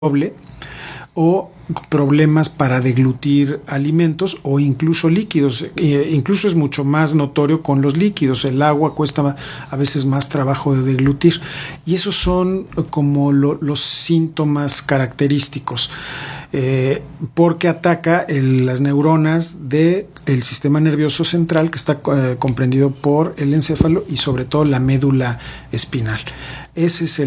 doble, o problemas para deglutir alimentos o incluso líquidos. Incluso es mucho más notorio con los líquidos. El agua cuesta a veces más trabajo de deglutir. Y esos son como los síntomas característicos. Porque ataca las neuronas del sistema nervioso central, que está comprendido por el encéfalo y sobre todo la médula espinal. Ese es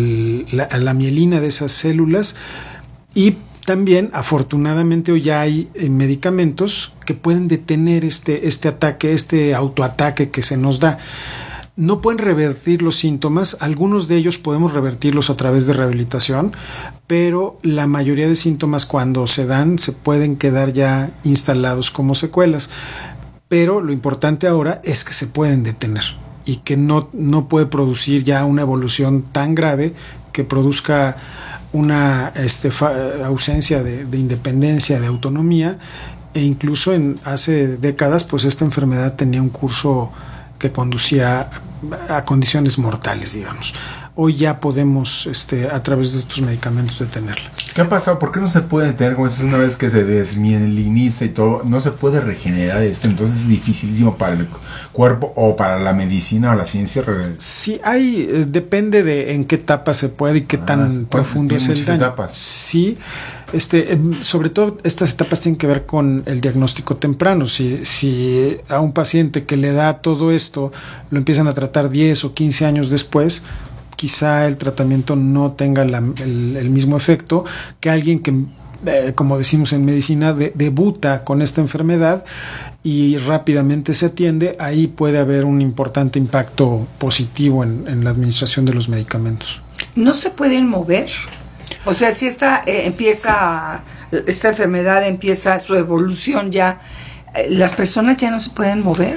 la mielina de esas células. Y también, afortunadamente, hoy ya hay medicamentos que pueden detener este ataque, este autoataque que se nos da. No pueden revertir los síntomas, algunos de ellos podemos revertirlos a través de rehabilitación, pero la mayoría de síntomas, cuando se dan, se pueden quedar ya instalados como secuelas. Pero lo importante ahora es que se pueden detener y que no puede producir ya una evolución tan grave que produzca una ausencia de independencia, de autonomía, e incluso hace décadas pues esta enfermedad tenía un curso que conducía a condiciones mortales, digamos. Hoy ya podemos a través de estos medicamentos detenerla. ¿Qué ha pasado? ¿Por qué no se puede detener? Como es una vez que se desmieliniza y todo, no se puede regenerar esto, entonces es dificilísimo para el cuerpo o para la medicina o la ciencia. Sí, depende de en qué etapa se puede y qué tan profundo es el daño. Etapas. Sí, sobre todo estas etapas tienen que ver con el diagnóstico temprano. Si a un paciente que le da todo esto lo empiezan a tratar 10 o 15 años después, quizá el tratamiento no tenga el mismo efecto que alguien que, como decimos en medicina, debuta con esta enfermedad y rápidamente se atiende. Ahí puede haber un importante impacto positivo en la administración de los medicamentos. ¿No se pueden mover? O sea, si esta enfermedad empieza su evolución ya, ¿las personas ya no se pueden mover?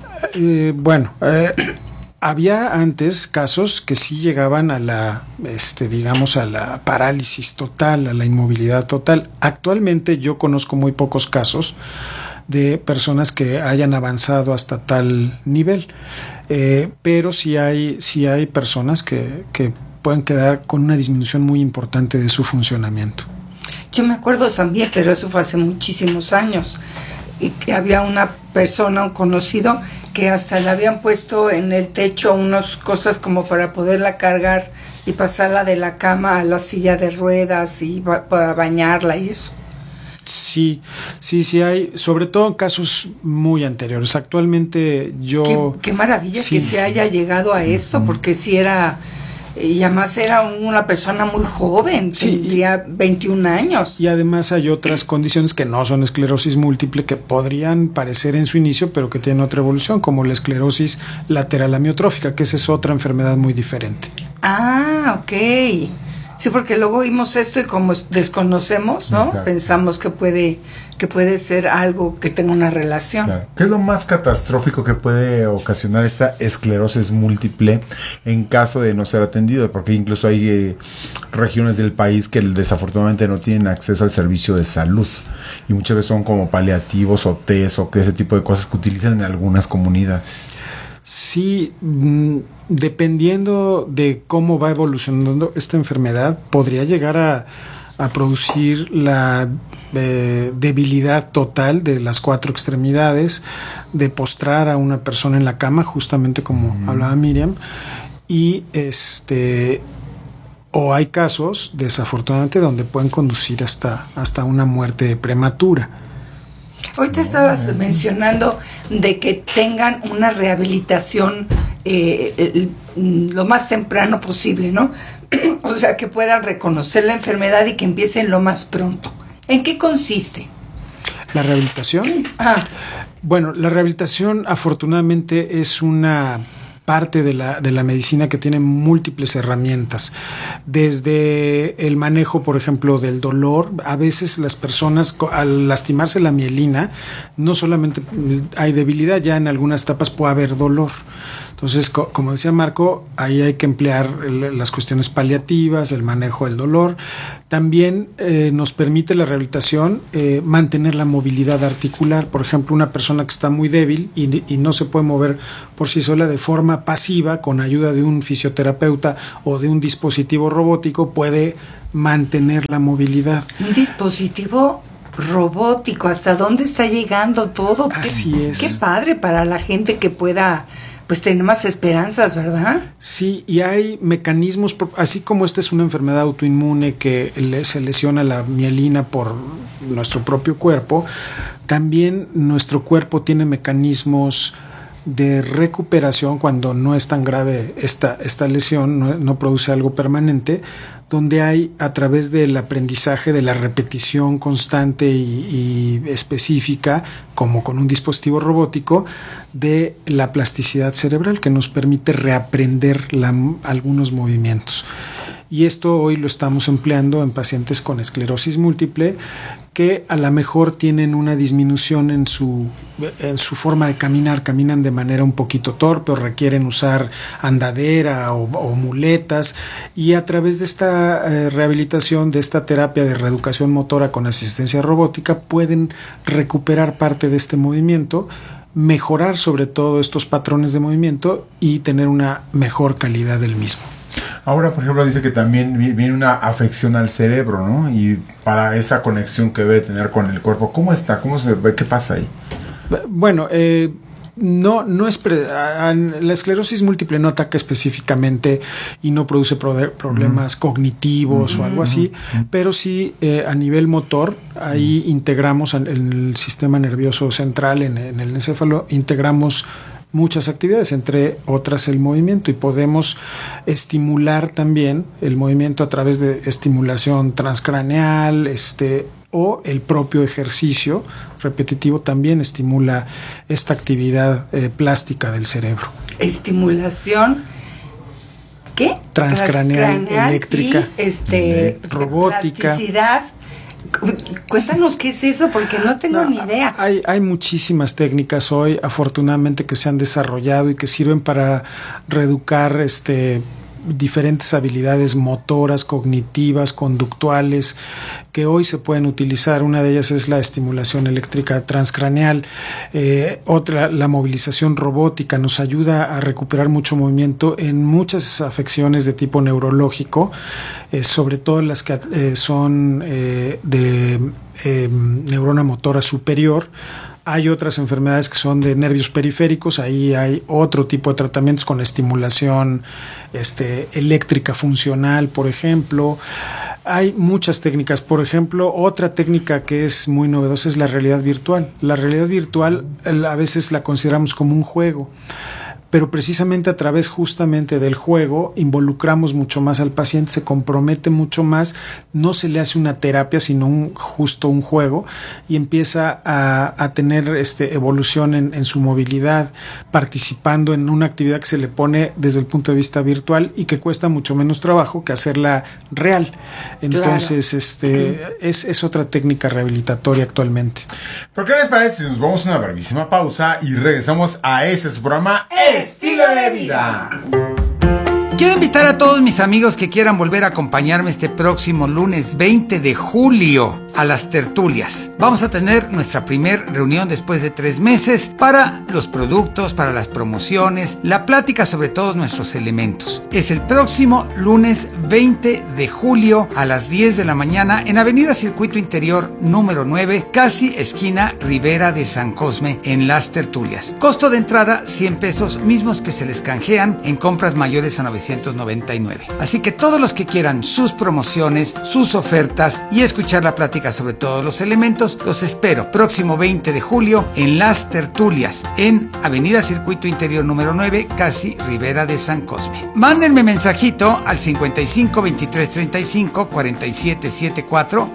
Había antes casos que sí llegaban a la parálisis total, a la inmovilidad total. Actualmente yo conozco muy pocos casos de personas que hayan avanzado hasta tal nivel, pero sí hay personas que pueden quedar con una disminución muy importante de su funcionamiento. Yo me acuerdo también, pero eso fue hace muchísimos años, y que había una persona, un conocido, que hasta le habían puesto en el techo unas cosas como para poderla cargar y pasarla de la cama a la silla de ruedas y para bañarla y eso. Sí hay, sobre todo en casos muy anteriores. Actualmente Qué maravilla que se haya llegado a esto, porque si era... Y además era una persona muy joven, tendría 21 años. Y además hay otras condiciones que no son esclerosis múltiple, que podrían parecer en su inicio, pero que tienen otra evolución, como la esclerosis lateral amiotrófica, que esa es otra enfermedad muy diferente. Ah, ok. Sí, porque luego vimos esto y como desconocemos, ¿no? Exacto. Pensamos que puede ser algo que tenga una relación. Claro. ¿Qué es lo más catastrófico que puede ocasionar esta esclerosis múltiple en caso de no ser atendido? Porque incluso hay regiones del país que desafortunadamente no tienen acceso al servicio de salud y muchas veces son como paliativos o test o ese tipo de cosas que utilizan en algunas comunidades. Sí, dependiendo de cómo va evolucionando esta enfermedad, podría llegar a producir la debilidad total de las 4 extremidades, de postrar a una persona en la cama, justamente como hablaba Miriam, y o hay casos, desafortunadamente, donde pueden conducir hasta una muerte prematura. Ahorita estabas mencionando de que tengan una rehabilitación lo más temprano posible, ¿no? O sea, que puedan reconocer la enfermedad y que empiecen lo más pronto. ¿En qué consiste? ¿La rehabilitación? Bueno, la rehabilitación afortunadamente es una parte de la medicina que tiene múltiples herramientas, desde el manejo, por ejemplo, del dolor. A veces las personas, al lastimarse la mielina, no solamente hay debilidad, ya en algunas etapas puede haber dolor. Entonces, como decía Marco, ahí hay que emplear las cuestiones paliativas, el manejo del dolor. También nos permite la rehabilitación mantener la movilidad articular. Por ejemplo, una persona que está muy débil y no se puede mover por sí sola, de forma pasiva, con ayuda de un fisioterapeuta o de un dispositivo robótico, puede mantener la movilidad. Un dispositivo robótico, ¿hasta dónde está llegando todo? Así es. Qué padre para la gente que pueda pues tener más esperanzas, ¿verdad? Sí, y hay mecanismos, así como esta es una enfermedad autoinmune que se lesiona la mielina por nuestro propio cuerpo, también nuestro cuerpo tiene mecanismos de recuperación cuando no es tan grave esta lesión, no produce algo permanente, donde hay, a través del aprendizaje, de la repetición constante y específica, como con un dispositivo robótico, de la plasticidad cerebral que nos permite reaprender algunos movimientos. Y esto hoy lo estamos empleando en pacientes con esclerosis múltiple que a lo mejor tienen una disminución en su forma de caminar, caminan de manera un poquito torpe o requieren usar andadera o muletas, y a través de esta rehabilitación, de esta terapia de reeducación motora con asistencia robótica, pueden recuperar parte de este movimiento, mejorar sobre todo estos patrones de movimiento y tener una mejor calidad del mismo. Ahora, por ejemplo, dice que también viene una afección al cerebro, ¿no? Y para esa conexión que debe tener con el cuerpo, ¿cómo está? ¿Cómo se ve? ¿Qué pasa ahí? Bueno, no es la esclerosis múltiple no ataca específicamente y no produce problemas cognitivos o algo así, pero sí a nivel motor, ahí integramos en el sistema nervioso central, en el encéfalo, integramos muchas actividades, entre otras el movimiento, y podemos estimular también el movimiento a través de estimulación transcraneal, o el propio ejercicio repetitivo también estimula esta actividad plástica del cerebro. Estimulación, ¿qué? Transcraneal, eléctrica, robótica. Plasticidad. Cuéntanos qué es eso, porque no tengo ni idea. Hay muchísimas técnicas hoy, afortunadamente, que se han desarrollado y que sirven para reeducar diferentes habilidades motoras, cognitivas, conductuales, que hoy se pueden utilizar. Una de ellas es la estimulación eléctrica transcraneal. Otra, la movilización robótica, nos ayuda a recuperar mucho movimiento en muchas afecciones de tipo neurológico, sobre todo las que son de neurona motora superior. Hay otras enfermedades que son de nervios periféricos, ahí hay otro tipo de tratamientos con estimulación eléctrica funcional, por ejemplo. Hay muchas técnicas. Por ejemplo, otra técnica que es muy novedosa es la realidad virtual. La realidad virtual a veces la consideramos como un juego, pero precisamente a través justamente del juego involucramos mucho más al paciente, se compromete mucho más, no se le hace una terapia, sino justo un juego, y empieza a tener evolución en su movilidad, participando en una actividad que se le pone desde el punto de vista virtual y que cuesta mucho menos trabajo que hacerla real. Entonces, claro. Es otra técnica rehabilitatoria actualmente. ¿Por qué les parece si nos vamos a una brevísima pausa y regresamos a su programa Estilo de Vida? Quiero invitar a todos mis amigos que quieran volver a acompañarme este próximo lunes 20 de julio a las tertulias. Vamos a tener nuestra primer reunión después de 3 meses para los productos, para las promociones, la plática sobre todos nuestros elementos. Es el próximo lunes 20 de julio a las 10 de la mañana en Avenida Circuito Interior número 9, casi esquina Ribera de San Cosme, en las tertulias. Costo de entrada 100 pesos, mismos que se les canjean en compras mayores a 999. Así que todos los que quieran sus promociones, sus ofertas y escuchar la plática sobre todos los elementos, los espero próximo 20 de julio en las tertulias en Avenida Circuito Interior número 9, casi Ribera de San Cosme. Mándenme mensajito al 55 23 35 47 74,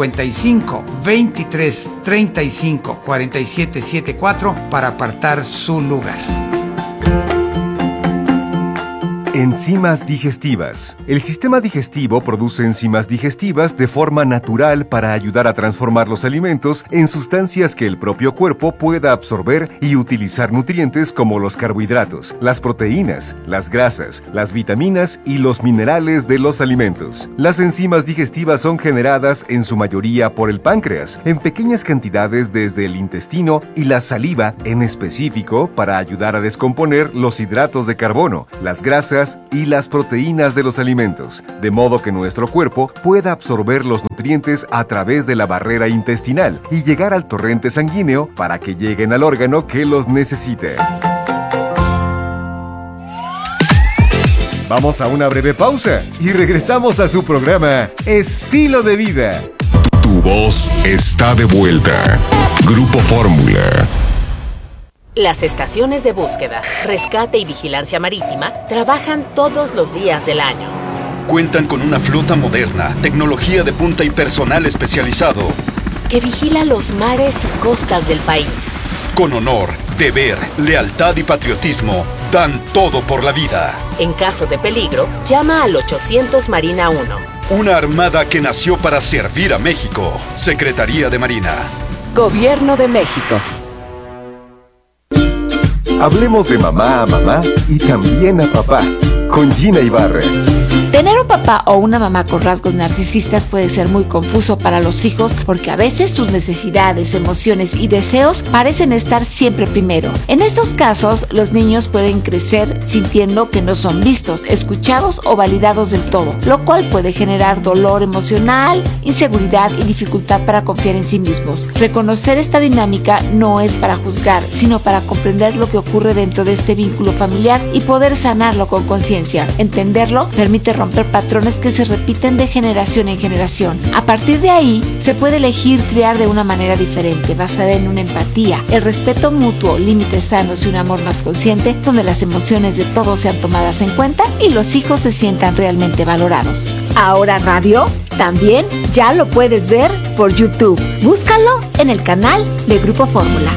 55 23 35 47 74 para apartar su lugar. Enzimas digestivas. El sistema digestivo produce enzimas digestivas de forma natural para ayudar a transformar los alimentos en sustancias que el propio cuerpo pueda absorber y utilizar nutrientes como los carbohidratos, las proteínas, las grasas, las vitaminas y los minerales de los alimentos. Las enzimas digestivas son generadas en su mayoría por el páncreas, en pequeñas cantidades desde el intestino y la saliva en específico para ayudar a descomponer los hidratos de carbono, las grasas y las proteínas de los alimentos, de modo que nuestro cuerpo pueda absorber los nutrientes a través de la barrera intestinal y llegar al torrente sanguíneo para que lleguen al órgano que los necesite. Vamos a una breve pausa y regresamos a su programa Estilo de Vida. Tu voz está de vuelta. Grupo Fórmula. Las estaciones de búsqueda, rescate y vigilancia marítima trabajan todos los días del año. Cuentan con una flota moderna, tecnología de punta y personal especializado que vigila los mares y costas del país. Con honor, deber, lealtad y patriotismo, dan todo por la vida. En caso de peligro, llama al 800 Marina 1. Una armada que nació para servir a México. Secretaría de Marina. Gobierno de México. Hablemos de mamá a mamá y también a papá, con Gina Ibarra. Tener un papá o una mamá con rasgos narcisistas puede ser muy confuso para los hijos porque a veces sus necesidades, emociones y deseos parecen estar siempre primero. En estos casos, los niños pueden crecer sintiendo que no son vistos, escuchados o validados del todo, lo cual puede generar dolor emocional, inseguridad y dificultad para confiar en sí mismos. Reconocer esta dinámica no es para juzgar, sino para comprender lo que ocurre dentro de este vínculo familiar y poder sanarlo con conciencia. Entenderlo permite romper patrones que se repiten de generación en generación. A partir de ahí, se puede elegir criar de una manera diferente, basada en una empatía, el respeto mutuo, límites sanos y un amor más consciente, donde las emociones de todos sean tomadas en cuenta y los hijos se sientan realmente valorados. Ahora Radio también ya lo puedes ver por YouTube. Búscalo en el canal de Grupo Fórmula.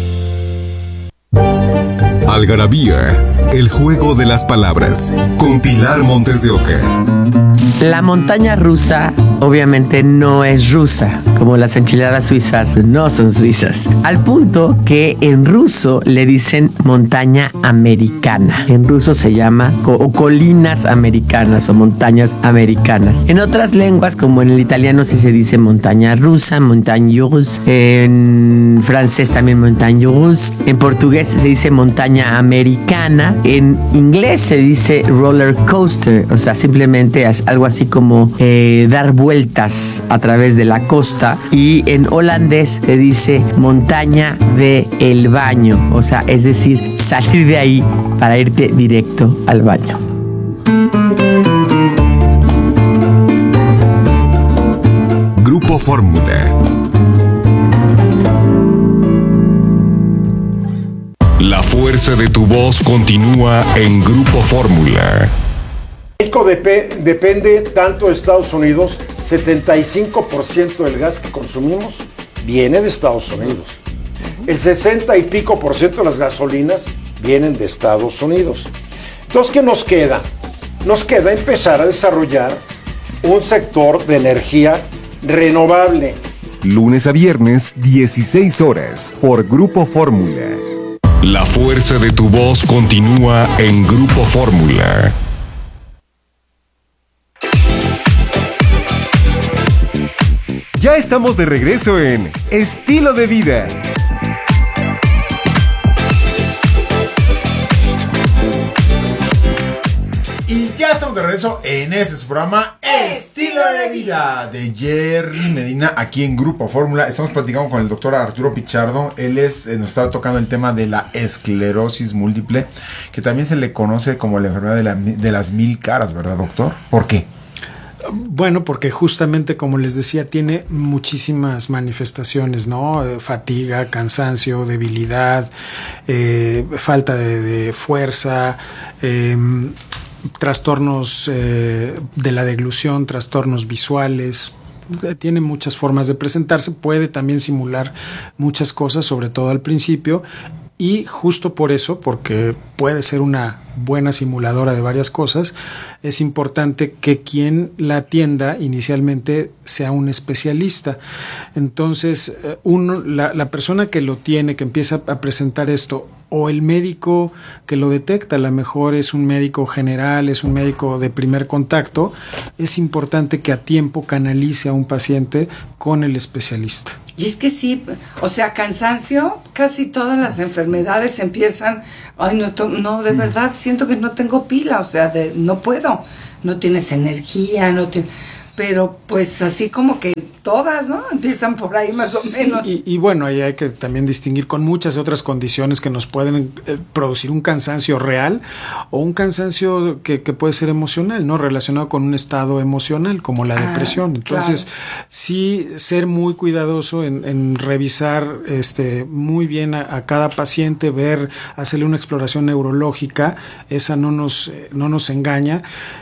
Algarabía, el juego de las palabras, con Pilar Montes de Oca. La montaña rusa obviamente no es rusa, como las enchiladas suizas no son suizas. Al punto que en ruso le dicen montaña americana. En ruso se llama colinas americanas o montañas americanas. En otras lenguas, como en el italiano, sí se dice montaña rusa, montagne russe. En francés también montagne russe. En portugués se dice montaña americana. En inglés se dice roller coaster, o sea, simplemente es algo así como dar vueltas a través de la costa. Y en holandés se dice montaña de el baño, o sea, es decir, salir de ahí para irte directo al baño. Grupo Fórmula. La fuerza de tu voz continúa en Grupo Fórmula. México depende tanto de Estados Unidos, 75% del gas que consumimos viene de Estados Unidos. El 60 y pico % de las gasolinas vienen de Estados Unidos. Entonces, ¿qué nos queda? Nos queda empezar a desarrollar un sector de energía renovable. Lunes a viernes, 16 horas, por Grupo Fórmula. La fuerza de tu voz continúa en Grupo Fórmula. Ya estamos de regreso en Estilo de Vida. Y ya estamos de regreso en este su programa Estilo de Vida de Jerry Medina aquí en Grupo Fórmula. Estamos platicando con el doctor Arturo Pichardo. Él nos estaba tocando el tema de la esclerosis múltiple, que también se le conoce como la enfermedad de las 1000 caras, ¿verdad, doctor? ¿Por qué? Bueno, porque justamente, como les decía, tiene muchísimas manifestaciones, ¿no? Fatiga, cansancio, debilidad, falta de fuerza, trastornos de la deglución, trastornos visuales. Tiene muchas formas de presentarse, puede también simular muchas cosas, sobre todo al principio, y justo por eso, porque puede ser una buena simuladora de varias cosas, es importante que quien la atienda inicialmente sea un especialista. Entonces, la persona que lo tiene, que empieza a presentar esto, o el médico que lo detecta, a lo mejor es un médico general, es un médico de primer contacto, es importante que a tiempo canalice a un paciente con el especialista. Y es que sí, o sea, cansancio, casi todas las enfermedades empiezan, ay, no, de verdad, siento que no tengo pila, o sea, no puedo, no tienes energía, pero pues así como que todas, ¿no? Empiezan por ahí más o menos. Y bueno, ahí hay que también distinguir con muchas otras condiciones que nos pueden producir un cansancio real o un cansancio que puede ser emocional, ¿no? Relacionado con un estado emocional como la depresión. Entonces, claro, sí ser muy cuidadoso en revisar muy bien a cada paciente, hacerle una exploración neurológica, esa no nos engaña.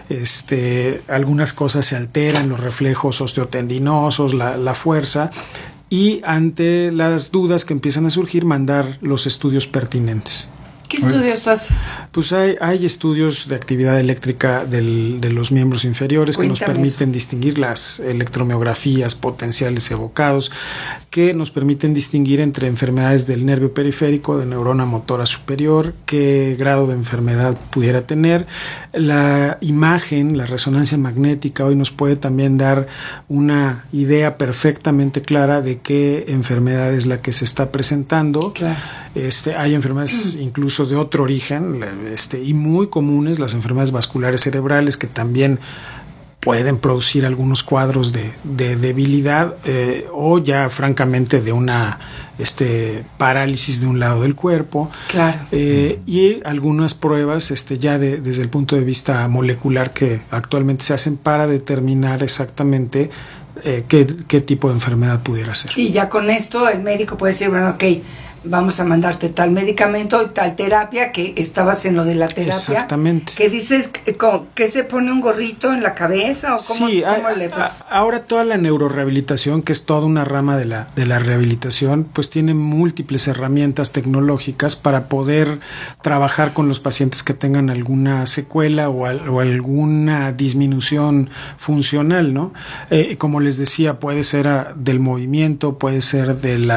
Algunas cosas se alteran, los reflejos osteotendinosos, la fuerza, y ante las dudas que empiezan a surgir, mandar los estudios pertinentes. ¿Qué estudios haces? Pues hay estudios de actividad eléctrica de los miembros inferiores. Cuéntame, que nos permiten distinguir las electromiografías, potenciales evocados, que nos permiten distinguir entre enfermedades del nervio periférico, de neurona motora superior, qué grado de enfermedad pudiera tener. La imagen, la resonancia magnética hoy nos puede también dar una idea perfectamente clara de qué enfermedad es la que se está presentando. Claro. Hay enfermedades incluso de otro origen y muy comunes, las enfermedades vasculares cerebrales, que también pueden producir algunos cuadros de debilidad o ya francamente de una parálisis de un lado del cuerpo. Claro. Y algunas pruebas ya desde el punto de vista molecular que actualmente se hacen para determinar exactamente qué tipo de enfermedad pudiera ser. Y ya con esto el médico puede decir, bueno, ok, vamos a mandarte tal medicamento y tal terapia, que estabas en lo de la terapia. Exactamente. Que dices que se pone un gorrito en la cabeza o cómo, sí, ¿cómo le ahora toda la neurorehabilitación, que es toda una rama de la rehabilitación, pues tiene múltiples herramientas tecnológicas para poder trabajar con los pacientes que tengan alguna secuela o alguna disminución funcional, ¿no? Como les decía, puede ser del movimiento, puede ser del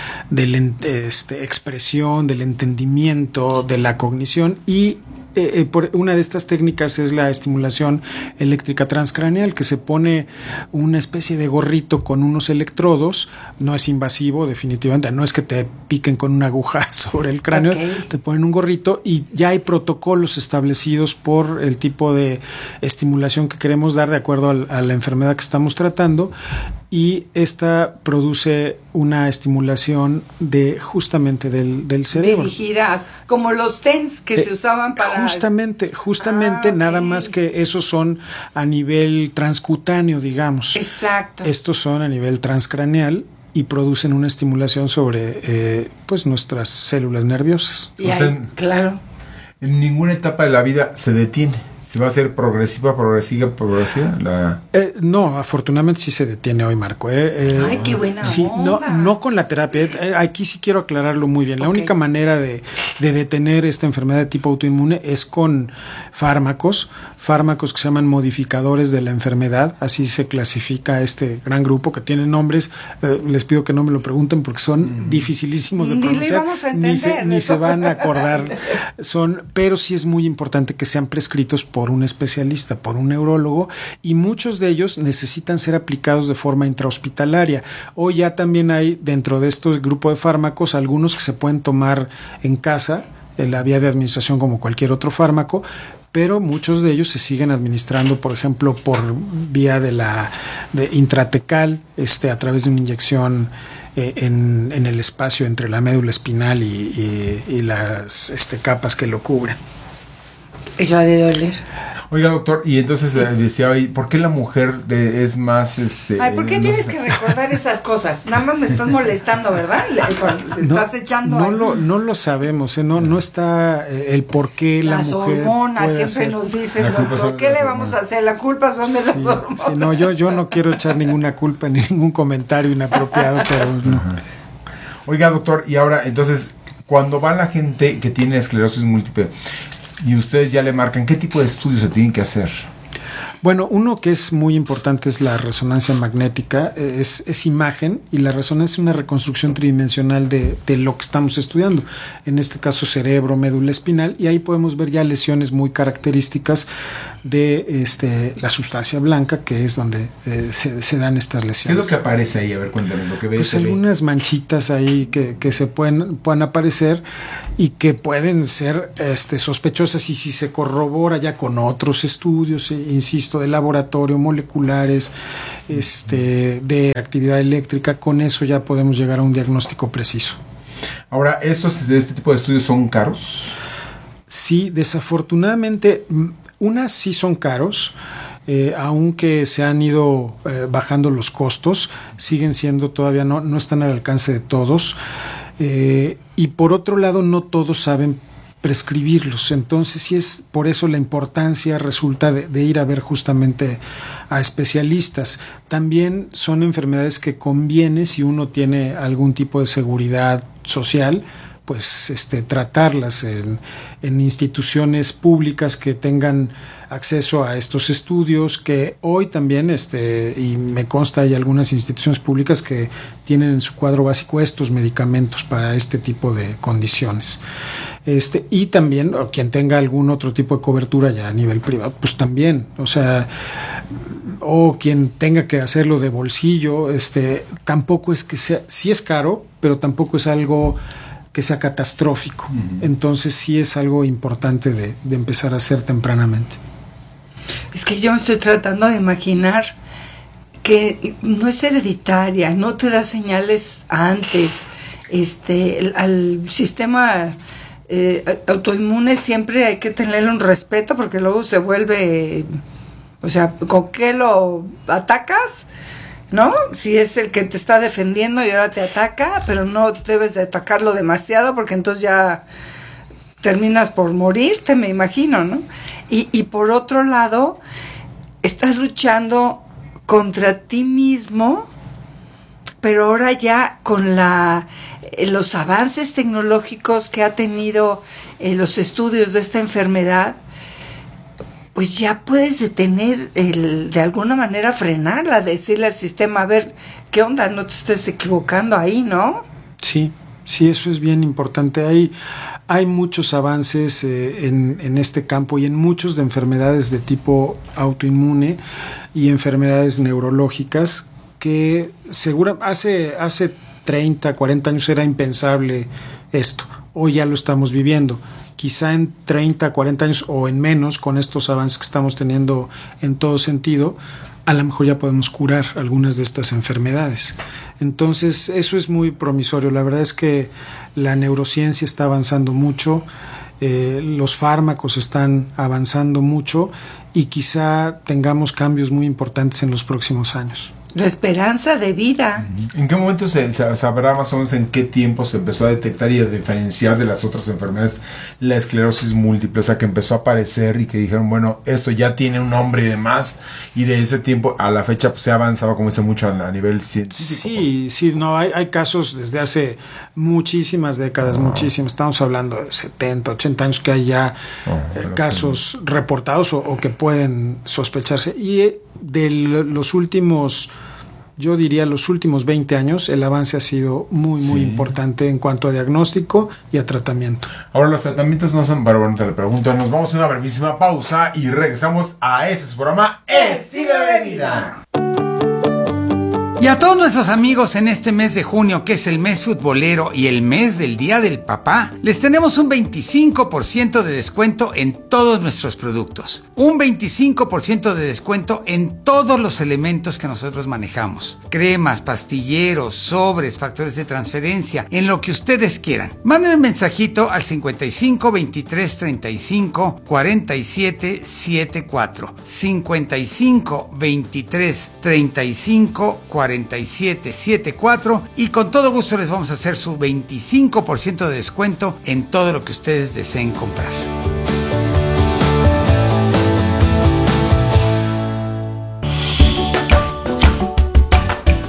expresión, del entendimiento, de la cognición, y por una de estas técnicas es la estimulación eléctrica transcraneal, que se pone una especie de gorrito con unos electrodos. No es invasivo, definitivamente, no es que te piquen con una aguja sobre el cráneo. Okay. Te ponen un gorrito y ya hay protocolos establecidos por el tipo de estimulación que queremos dar de acuerdo a la enfermedad que estamos tratando, y esta produce una estimulación justamente del cerebro. Dirigidas, como los TENS que se usaban para... Justamente, nada okay, más que esos son a nivel transcutáneo, digamos. Exacto. Estos son a nivel transcraneal y producen una estimulación sobre nuestras células nerviosas. Claro. En ninguna etapa de la vida se detiene. ¿Se va a hacer progresiva? No, afortunadamente sí se detiene hoy, Marco. Ay, qué buena sí, onda. No con la terapia. Aquí sí quiero aclararlo muy bien. La única manera de detener esta enfermedad de tipo autoinmune es con fármacos que se llaman modificadores de la enfermedad. Así se clasifica este gran grupo, que tiene nombres. Les pido que no me lo pregunten porque son dificilísimos de pronunciar. Ni se van a acordar. Pero sí es muy importante que sean prescritos por un especialista, por un neurólogo, y muchos de ellos necesitan ser aplicados de forma intrahospitalaria. Hoy ya también hay dentro de este grupo de fármacos algunos que se pueden tomar en casa, en la vía de administración como cualquier otro fármaco, pero muchos de ellos se siguen administrando, por ejemplo, por vía de intratecal, a través de una inyección en el espacio entre la médula espinal y las capas que lo cubren. Eso ha de doler. Oiga, doctor, y entonces decía hoy, ¿por qué la mujer es más Ay, ¿por qué tienes que recordar esas cosas? Nada más me estás molestando, ¿verdad? Te estás echando no lo sabemos, no está el por qué la mujer. Las hormonas siempre nos dicen, doctor, ¿qué le vamos a hacer? La culpa son de las hormonas. Sí, no, yo no quiero echar ninguna culpa ni ningún comentario inapropiado, pero no. Oiga, doctor, y ahora entonces, Cuando va la gente que tiene esclerosis múltiple y ustedes ya le marcan, ¿qué tipo de estudios se tienen que hacer? Bueno, uno que es muy importante es la resonancia magnética, es imagen, y la resonancia es una reconstrucción tridimensional de lo que estamos estudiando, en este caso cerebro, médula espinal, y ahí podemos ver ya lesiones muy características de la sustancia blanca, que es donde se dan estas lesiones. ¿Qué es lo que aparece ahí? A ver, cuéntame lo que ves. Pues algunas manchitas ahí que se pueden aparecer y que pueden ser sospechosas, y si se corrobora ya con otros estudios, insisto, de laboratorio, moleculares, de actividad eléctrica, con eso ya podemos llegar a un diagnóstico preciso. Ahora, ¿este tipo de estudios son caros? Sí, desafortunadamente, unas sí son caros. Aunque se han ido bajando los costos, siguen siendo todavía no están al alcance de todos, y por otro lado no todos saben prescribirlos. Entonces sí es por eso la importancia resulta de ir a ver justamente a especialistas. También son enfermedades que conviene, si uno tiene algún tipo de seguridad social, pues tratarlas en instituciones públicas que tengan acceso a estos estudios, que hoy también, y me consta, hay algunas instituciones públicas que tienen en su cuadro básico estos medicamentos para este tipo de condiciones. Y también quien tenga algún otro tipo de cobertura ya a nivel privado, pues también, o quien tenga que hacerlo de bolsillo, tampoco es que sea, sí es caro, pero tampoco es algo que sea catastrófico. Entonces sí es algo importante de empezar a hacer tempranamente. Es que yo me estoy tratando de imaginar que no es hereditaria, no te da señales antes. Al sistema autoinmune siempre hay que tenerle un respeto, porque luego se vuelve, ¿con qué lo atacas? ¿No? Si es el que te está defendiendo y ahora te ataca, pero no debes de atacarlo demasiado, porque entonces ya terminas por morirte, me imagino, ¿no? Y por otro lado, estás luchando contra ti mismo, pero ahora ya con los avances tecnológicos que ha tenido los estudios de esta enfermedad, pues ya puedes detener, de alguna manera frenarla, decirle al sistema, a ver, ¿qué onda? No te estés equivocando ahí, ¿no? Sí, eso es bien importante. Hay muchos avances en este campo y en muchos de enfermedades de tipo autoinmune y enfermedades neurológicas que hace 30, 40 años era impensable esto. Hoy ya lo estamos viviendo. Quizá en 30, 40 años o en menos, con estos avances que estamos teniendo en todo sentido, a lo mejor ya podemos curar algunas de estas enfermedades. Entonces, eso es muy promisorio. La verdad es que la neurociencia está avanzando mucho, los fármacos están avanzando mucho, y quizá tengamos cambios muy importantes en los próximos años. La esperanza de vida. ¿En qué momento se sabrá más o menos en qué tiempo se empezó a detectar y a diferenciar de las otras enfermedades la esclerosis múltiple? O sea, que empezó a aparecer y que dijeron, bueno, esto ya tiene un nombre y demás, y de ese tiempo a la fecha pues se ha avanzado, como dice, mucho a nivel científico. Sí, no, hay casos desde hace muchísimas décadas, muchísimas, estamos hablando de 70, 80 años que hay ya casos reportados o que pueden sospecharse, y de los últimos, yo diría los últimos 20 años, el avance ha sido muy importante en cuanto a diagnóstico y a tratamiento. Ahora, los tratamientos no son, bueno, te le pregunto, nos vamos a una brevísima pausa y regresamos a su programa Estilo de Vida. Y a todos nuestros amigos en este mes de junio, que es el mes futbolero y el mes del Día del Papá, les tenemos un 25% de descuento en todos nuestros productos. Un 25% de descuento en todos los elementos que nosotros manejamos. Cremas, pastilleros, sobres, factores de transferencia, en lo que ustedes quieran. Manden un mensajito al 55 23 35 47 74. 55 23 35 4774, y con todo gusto les vamos a hacer su 25% de descuento en todo lo que ustedes deseen comprar.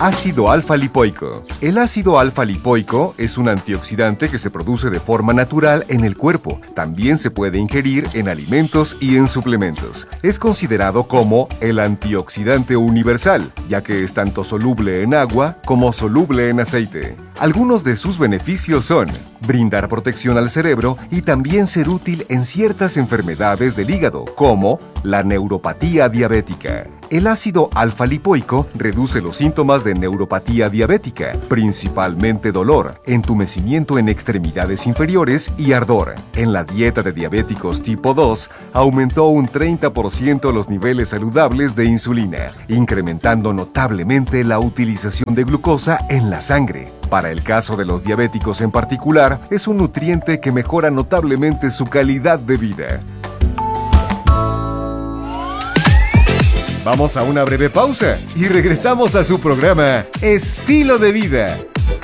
Ácido alfa-lipoico. El ácido alfa-lipoico es un antioxidante que se produce de forma natural en el cuerpo. También se puede ingerir en alimentos y en suplementos. Es considerado como el antioxidante universal, ya que es tanto soluble en agua como soluble en aceite. Algunos de sus beneficios son brindar protección al cerebro y también ser útil en ciertas enfermedades del hígado, como la neuropatía diabética. El ácido alfa-lipoico reduce los síntomas de neuropatía diabética, principalmente dolor, entumecimiento en extremidades inferiores y ardor. En la dieta de diabéticos tipo 2, aumentó un 30% los niveles saludables de insulina, incrementando notablemente la utilización de glucosa en la sangre. Para el caso de los diabéticos en particular, es un nutriente que mejora notablemente su calidad de vida. Vamos a una breve pausa y regresamos a su programa Estilo de Vida.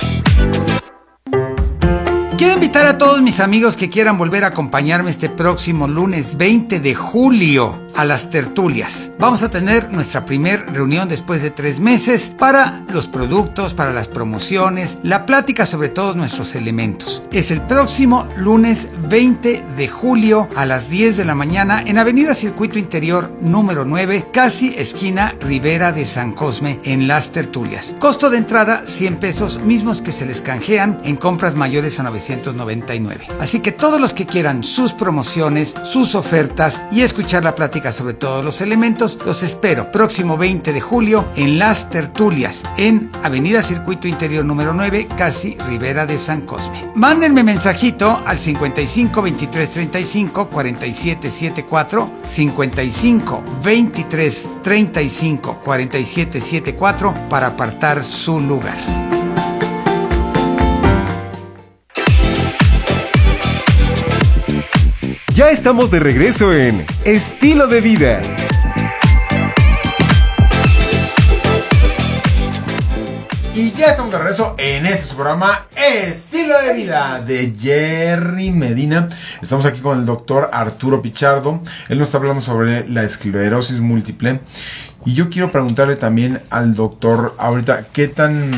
Quiero invitar a todos mis amigos que quieran volver a acompañarme este próximo lunes 20 de julio a las tertulias. Vamos a tener nuestra primera reunión después de 3 meses para los productos, para las promociones, la plática sobre todos nuestros elementos. Es el próximo lunes 20 de julio a las 10 de la mañana en Avenida Circuito Interior número 9, casi esquina Ribera de San Cosme, en las tertulias. Costo de entrada 100 pesos, mismos que se les canjean en compras mayores a 999. Así que todos los que quieran sus promociones, sus ofertas y escuchar la plática sobre todos los elementos, los espero próximo 20 de julio en las tertulias en Avenida Circuito Interior número 9, casi Ribera de San Cosme. Mándenme mensajito al 55 23 35 47 74, 55 23 35 47 74 para apartar su lugar. Ya estamos de regreso en Estilo de Vida. Y ya estamos de regreso en este programa Estilo de Vida de Jerry Medina. Estamos aquí con el doctor Arturo Pichardo. Él nos está hablando sobre la esclerosis múltiple. Y yo quiero preguntarle también al doctor ahorita, ¿qué tan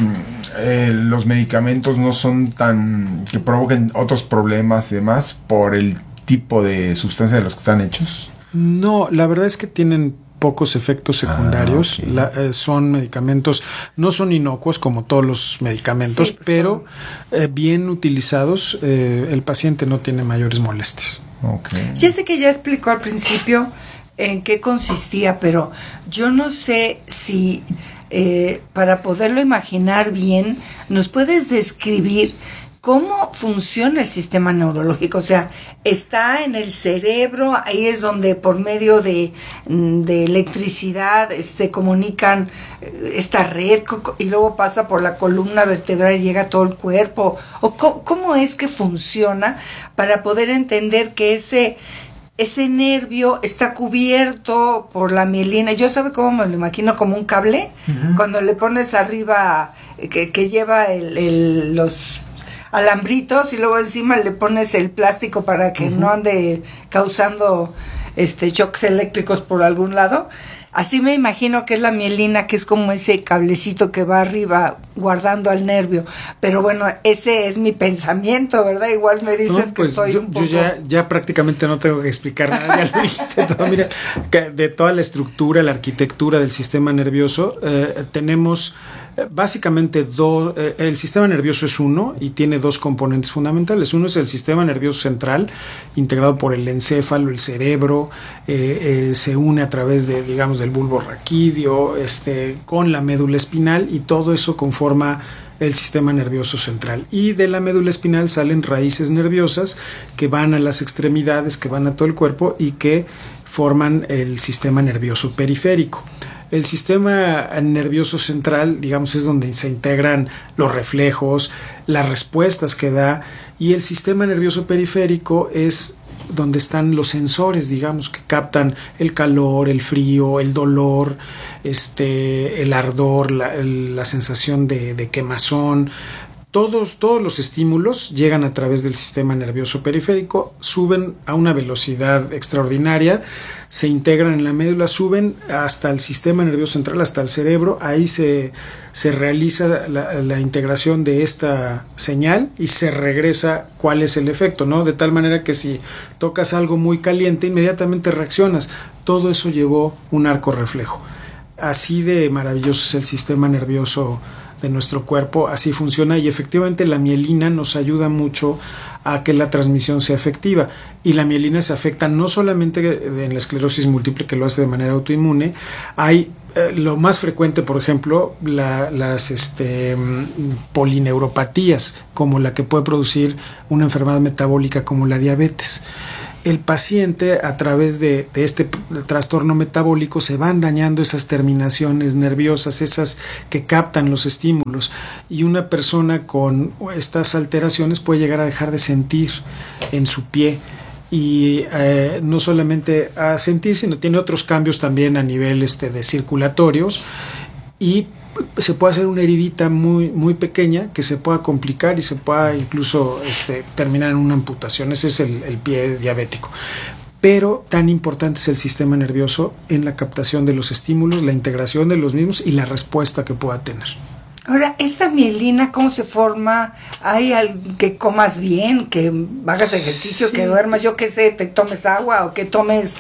los medicamentos no son tan que provoquen otros problemas y demás por el tipo de sustancia de los que están hechos? No, la verdad es que tienen pocos efectos secundarios. Okay. Son medicamentos, no son inocuos como todos los medicamentos, sí, pero bien utilizados, el paciente no tiene mayores molestias. Okay. Ya sé que ya explicó al principio en qué consistía, pero yo no sé si para poderlo imaginar bien, ¿nos puedes describir cómo funciona el sistema neurológico? O sea, está en el cerebro, ahí es donde por medio de electricidad comunican esta red y luego pasa por la columna vertebral y llega a todo el cuerpo. ¿O cómo es que funciona para poder entender que ese nervio está cubierto por la mielina? Yo sabe cómo me lo imagino, como un cable, cuando le pones arriba que lleva los alambritos y luego encima le pones el plástico para que no ande causando shocks eléctricos por algún lado. Así me imagino que es la mielina, que es como ese cablecito que va arriba guardando al nervio. Pero bueno, ese es mi pensamiento, ¿verdad? Igual me dices que estoy un poco... Yo ya prácticamente no tengo que explicar nada, ya lo dijiste todo. Mira, que de toda la estructura, la arquitectura del sistema nervioso, tenemos básicamente el sistema nervioso es uno y tiene 2 componentes fundamentales. Uno es el sistema nervioso central, integrado por el encéfalo, el cerebro, se une a través de, digamos, del bulbo raquídeo, con la médula espinal, y todo eso conforma el sistema nervioso central. Y de la médula espinal salen raíces nerviosas que van a las extremidades, que van a todo el cuerpo y que forman el sistema nervioso periférico. El sistema nervioso central, digamos, es donde se integran los reflejos, las respuestas que da, y el sistema nervioso periférico es donde están los sensores, digamos, que captan el calor, el frío, el dolor, el ardor, la sensación de quemazón. Todos los estímulos llegan a través del sistema nervioso periférico, suben a una velocidad extraordinaria, se integran en la médula, suben hasta el sistema nervioso central, hasta el cerebro. Ahí se realiza la integración de esta señal y se regresa cuál es el efecto, ¿no? De tal manera que si tocas algo muy caliente, inmediatamente reaccionas. Todo eso llevó un arco reflejo. Así de maravilloso es el sistema nervioso de nuestro cuerpo, así funciona, y efectivamente la mielina nos ayuda mucho a que la transmisión sea efectiva, y la mielina se afecta no solamente en la esclerosis múltiple, que lo hace de manera autoinmune. Hay lo más frecuente, por ejemplo, las polineuropatías, como la que puede producir una enfermedad metabólica como la diabetes. El paciente, a través de este trastorno metabólico, se van dañando esas terminaciones nerviosas, esas que captan los estímulos, y una persona con estas alteraciones puede llegar a dejar de sentir en su pie, y no solamente a sentir, sino tiene otros cambios también a nivel de circulatorios, y se puede hacer una heridita muy, muy pequeña que se pueda complicar y se pueda incluso terminar en una amputación. Ese es el pie diabético. Pero tan importante es el sistema nervioso en la captación de los estímulos, la integración de los mismos y la respuesta que pueda tener. Ahora, esta mielina, ¿cómo se forma? ¿Hay que comas bien, que hagas ejercicio, sí, que duermas, yo qué sé, te tomes agua o que tomes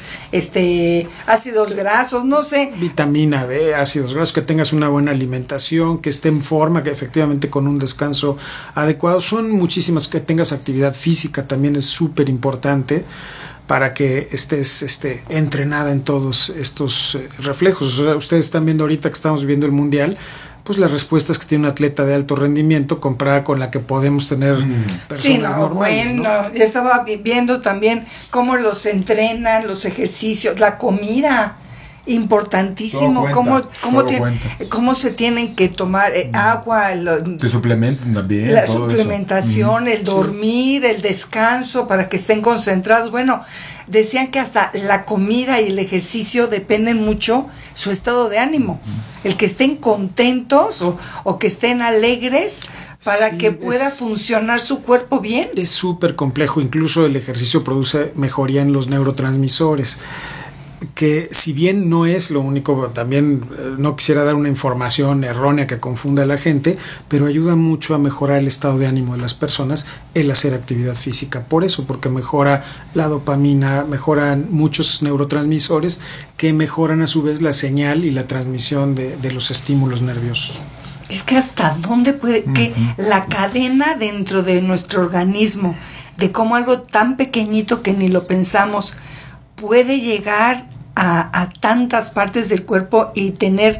ácidos grasos, no sé? Vitamina B, ácidos grasos, que tengas una buena alimentación, que esté en forma, que efectivamente con un descanso adecuado. Son muchísimas, que tengas actividad física, también es súper importante para que estés entrenada en todos estos reflejos. O sea, ustedes están viendo ahorita que estamos viviendo el Mundial, pues las respuestas que tiene un atleta de alto rendimiento comparada con la que podemos tener personas normales. Bueno, ¿no? Estaba viendo también cómo los entrenan, los ejercicios, la comida, importantísimo, cómo se tienen que tomar agua, que suplementen también, la suplementación, el dormir, el descanso para que estén concentrados. Bueno, decían que hasta la comida y el ejercicio dependen mucho su estado de ánimo, el que estén contentos o que estén alegres para que pueda funcionar su cuerpo bien. Es súper complejo, incluso el ejercicio produce mejoría en los neurotransmisores, que si bien no es lo único, también no quisiera dar una información errónea que confunda a la gente, pero ayuda mucho a mejorar el estado de ánimo de las personas el hacer actividad física. Por eso, porque mejora la dopamina, mejoran muchos neurotransmisores que mejoran a su vez la señal y la transmisión de los estímulos nerviosos. Es que hasta dónde puede, que la cadena dentro de nuestro organismo, de cómo algo tan pequeñito que ni lo pensamos puede llegar a tantas partes del cuerpo y tener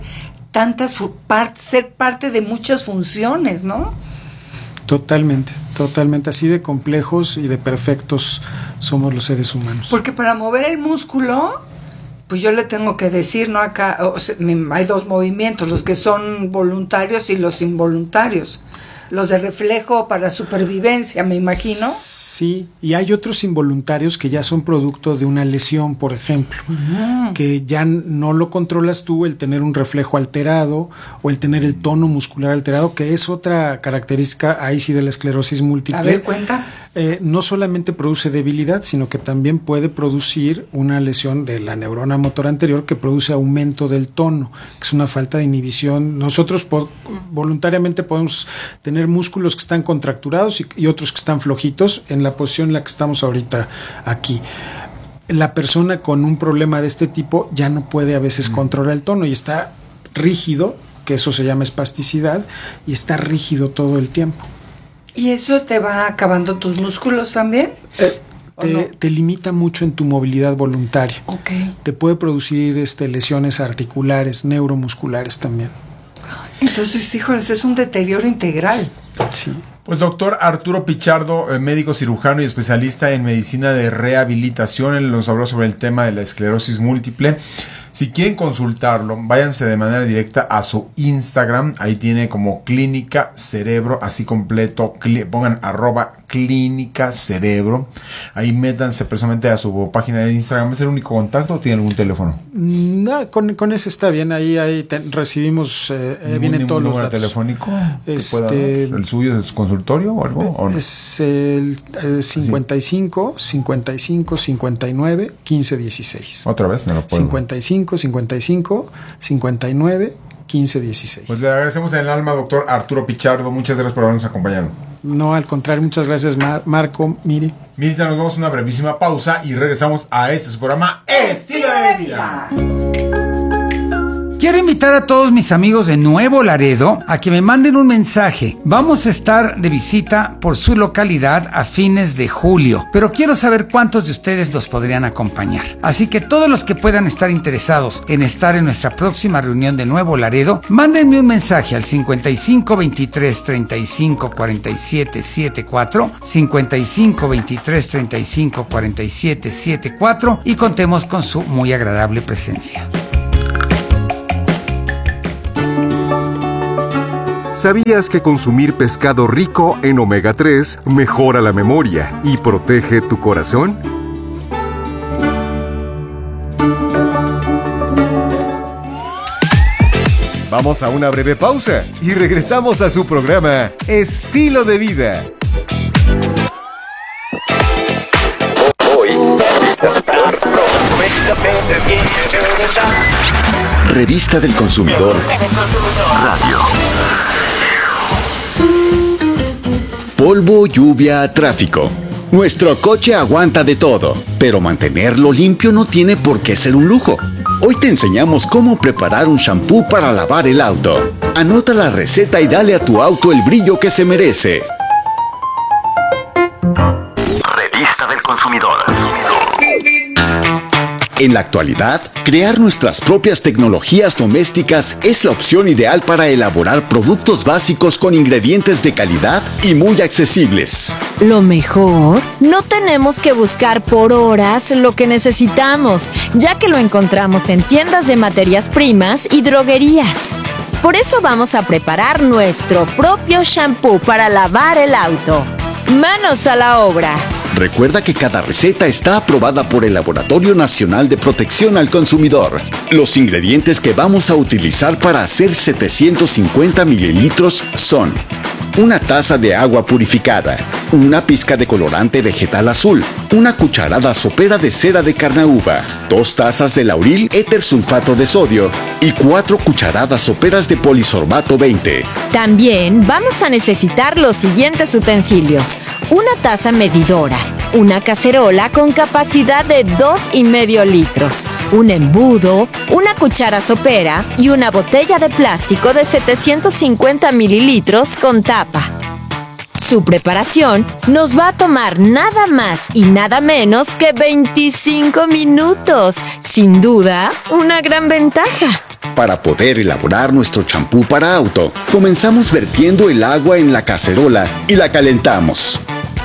ser parte de muchas funciones, ¿no? Totalmente, así de complejos y de perfectos somos los seres humanos. Porque para mover el músculo, pues yo le tengo que decir, ¿no? Acá hay dos movimientos, los que son voluntarios y los involuntarios. Los de reflejo para supervivencia, me imagino. Sí, y hay otros involuntarios que ya son producto de una lesión, por ejemplo, que ya no lo controlas tú, el tener un reflejo alterado o el tener el tono muscular alterado, que es otra característica ahí sí de la esclerosis múltiple. A ver, cuenta. No solamente produce debilidad, sino que también puede producir una lesión de la neurona motora anterior que produce aumento del tono, que es una falta de inhibición. Nosotros voluntariamente podemos tener músculos que están contracturados y otros que están flojitos en la posición en la que estamos ahorita aquí. La persona con un problema de este tipo ya no puede a veces controlar el tono y está rígido, que eso se llama espasticidad, y está rígido todo el tiempo. ¿Y eso te va acabando tus músculos también? Te limita mucho en tu movilidad voluntaria. Okay. Te puede producir lesiones articulares, neuromusculares también. Entonces, híjoles, es un deterioro integral. Sí. Pues doctor Arturo Pichardo, médico cirujano y especialista en medicina de rehabilitación, él nos habló sobre el tema de la esclerosis múltiple. Si quieren consultarlo, váyanse de manera directa a su Instagram. Ahí tiene como Clínica Cerebro, así completo. Pongan @Clínica Cerebro. Ahí métanse personalmente a su página de Instagram. ¿Es el único contacto o tiene algún teléfono? No, con ese está bien. Ahí recibimos, vienen todos los número datos. telefónico? ¿El suyo es consultorio o algo? ¿O no? Es el 55 59 15 16. Otra vez, no lo puedo. 55 59 15 16. Pues le agradecemos en el alma, doctor Arturo Pichardo. Muchas gracias por habernos acompañado. No, al contrario, muchas gracias, Marco, Miri. Mirita, nos vamos a una brevísima pausa y regresamos a su programa Estilo de Vida. Quiero invitar a todos mis amigos de Nuevo Laredo a que me manden un mensaje. Vamos a estar de visita por su localidad a fines de julio, pero quiero saber cuántos de ustedes nos podrían acompañar. Así que todos los que puedan estar interesados en estar en nuestra próxima reunión de Nuevo Laredo, mándenme un mensaje al 55 23 35 47 74, 55 23 35 47 74 y contemos con su muy agradable presencia. ¿Sabías que consumir pescado rico en omega 3 mejora la memoria y protege tu corazón? Vamos a una breve pausa y regresamos a su programa Estilo de Vida. Revista del Consumidor Radio. Polvo, lluvia, tráfico. Nuestro coche aguanta de todo, pero mantenerlo limpio no tiene por qué ser un lujo. Hoy te enseñamos cómo preparar un shampoo para lavar el auto. Anota la receta y dale a tu auto el brillo que se merece. Revista del Consumidor. En la actualidad, crear nuestras propias tecnologías domésticas es la opción ideal para elaborar productos básicos con ingredientes de calidad y muy accesibles. Lo mejor, no tenemos que buscar por horas lo que necesitamos, ya que lo encontramos en tiendas de materias primas y droguerías. Por eso vamos a preparar nuestro propio shampoo para lavar el auto. ¡Manos a la obra! Recuerda que cada receta está aprobada por el Laboratorio Nacional de Protección al Consumidor. Los ingredientes que vamos a utilizar para hacer 750 mililitros son: una taza de agua purificada, una pizca de colorante vegetal azul, una cucharada sopera de cera de carnauba, 2 tazas de lauril éter sulfato de sodio y 4 cucharadas soperas de polisorbato 20. También vamos a necesitar los siguientes utensilios: una taza medidora, una cacerola con capacidad de 2,5 litros, un embudo, una cuchara sopera y una botella de plástico de 750 mililitros con tapa. Su preparación nos va a tomar nada más y nada menos que 25 minutos. Sin duda, una gran ventaja. Para poder elaborar nuestro champú para auto, comenzamos vertiendo el agua en la cacerola y la calentamos.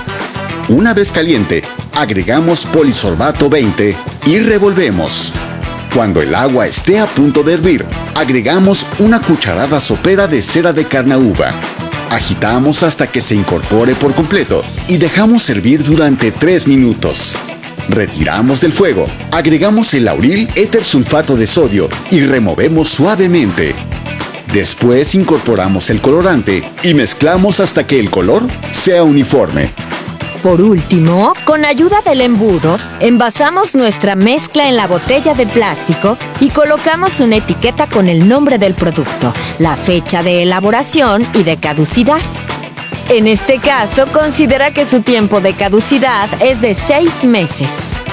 Una vez caliente, agregamos polisorbato 20 y revolvemos. Cuando el agua esté a punto de hervir, agregamos una cucharada sopera de cera de carnauba. Agitamos hasta que se incorpore por completo y dejamos hervir durante 3 minutos. Retiramos del fuego, agregamos el lauril éter sulfato de sodio y removemos suavemente. Después incorporamos el colorante y mezclamos hasta que el color sea uniforme. Por último, con ayuda del embudo, envasamos nuestra mezcla en la botella de plástico y colocamos una etiqueta con el nombre del producto, la fecha de elaboración y de caducidad. En este caso, considera que su tiempo de caducidad es de 6 meses.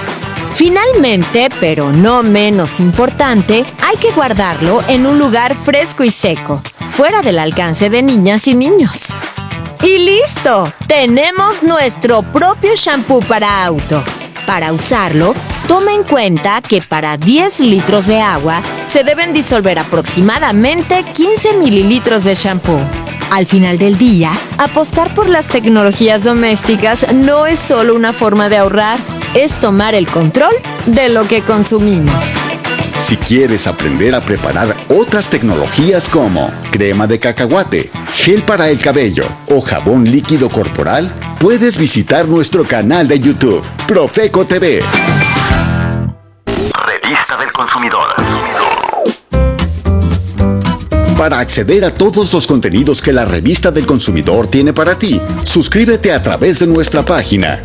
Finalmente, pero no menos importante, hay que guardarlo en un lugar fresco y seco, fuera del alcance de niñas y niños. ¡Y listo! Tenemos nuestro propio shampoo para auto. Para usarlo, toma en cuenta que para 10 litros de agua se deben disolver aproximadamente 15 mililitros de shampoo. Al final del día, apostar por las tecnologías domésticas no es solo una forma de ahorrar, es tomar el control de lo que consumimos. Si quieres aprender a preparar otras tecnologías como crema de cacahuate, gel para el cabello o jabón líquido corporal, puedes visitar nuestro canal de YouTube, Profeco TV. Revista del Consumidor. Para acceder a todos los contenidos que la Revista del Consumidor tiene para ti, suscríbete a través de nuestra página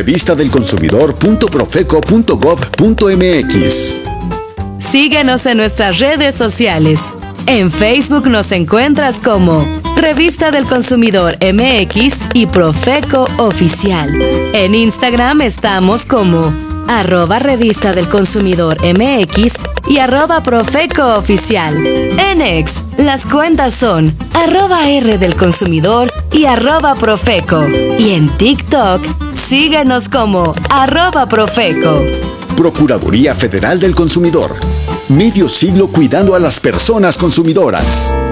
revistadelconsumidor.profeco.gov.mx. Síguenos en nuestras redes sociales. En Facebook nos encuentras como Revista del Consumidor MX y Profeco Oficial. En Instagram estamos como @Revista del Consumidor MX y @Profeco Oficial. En X, las cuentas son @R del Consumidor y @Profeco. Y en TikTok, síguenos como @Profeco. Procuraduría Federal del Consumidor. Medio siglo cuidando a las personas consumidoras.